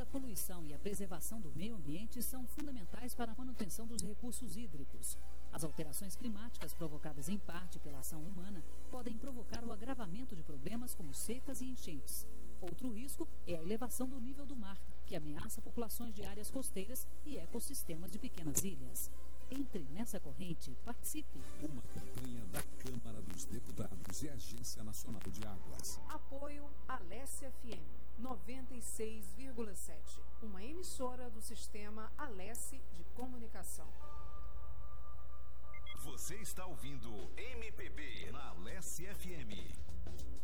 da poluição e a preservação do meio ambiente são fundamentais para a manutenção dos recursos hídricos. As alterações climáticas provocadas em parte pela ação humana podem provocar o agravamento de problemas como secas e enchentes. Outro risco é a elevação do nível do mar, que ameaça populações de áreas costeiras e ecossistemas de pequenas ilhas. Entre nessa corrente, participe. Uma campanha da Câmara dos Deputados e Agência Nacional de Águas. Apoio Alesse FM 96,7. Uma emissora do sistema Alesse de Comunicação. Você está ouvindo MPB na Alesse FM.